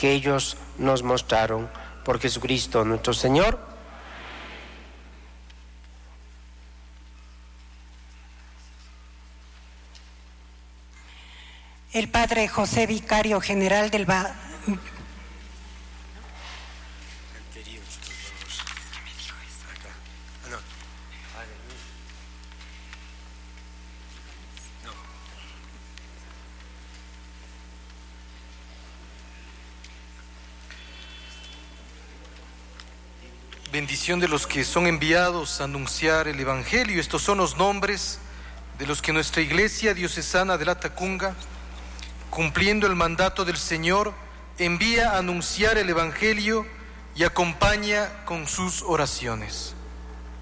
que ellos nos mostraron. Por Jesucristo nuestro Señor. El Padre José Vicario General del Bendición de los que son enviados a anunciar el Evangelio. Estos son los nombres de los que nuestra Iglesia Diocesana de la Tacunga, cumpliendo el mandato del Señor, envía a anunciar el Evangelio y acompaña con sus oraciones.